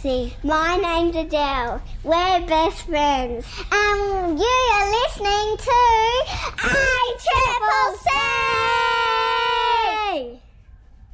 Lucy. My name's Adele. We're best friends. You are listening to